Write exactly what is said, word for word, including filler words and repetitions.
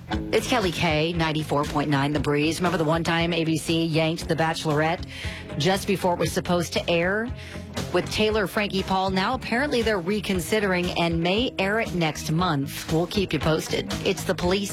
It's Kelly K, ninety-four point nine The Breeze. Remember the one time A B C yanked The Bachelorette just before it was supposed to air with Taylor Frankie Paul? Now apparently they're reconsidering and may air it next month. We'll keep you posted. It's the police.